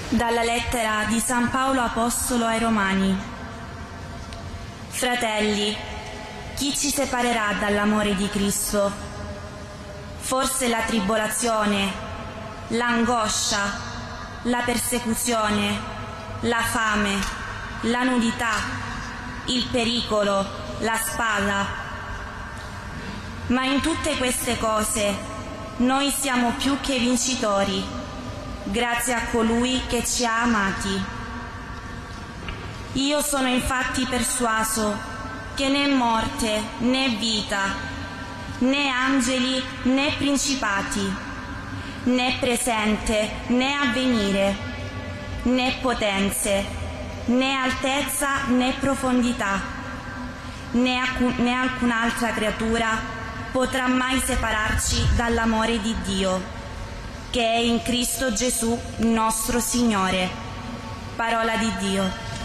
Dalla lettera di San Paolo Apostolo ai Romani. Fratelli, chi ci separerà dall'amore di Cristo? Forse la tribolazione, l'angoscia, la persecuzione, la fame, la nudità, il pericolo, la spada. Ma in tutte queste cose noi siamo più che vincitori, grazie a colui che ci ha amati. Io sono infatti persuaso che né morte né vita, né angeli né principati, né presente né avvenire, né potenze, né altezza né profondità, né alcun'altra creatura potrà mai separarci dall'amore di Dio, che è in Cristo Gesù nostro Signore. Parola di Dio.